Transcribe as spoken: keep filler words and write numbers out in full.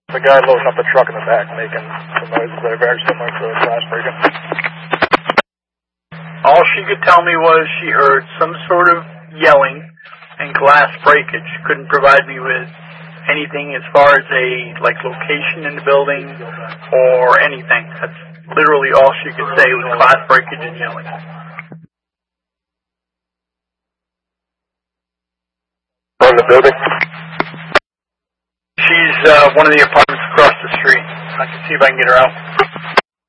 The guy loading up the truck in the back making some noises that are very similar to a glass breaking. All she could tell me was she heard some sort of yelling and glass breakage. Couldn't provide me with anything as far as a like location in the building or anything. That's literally all she could say was glass breakage and yelling. From the building? She's uh, one of the apartments across the street. I can see if I can get her out.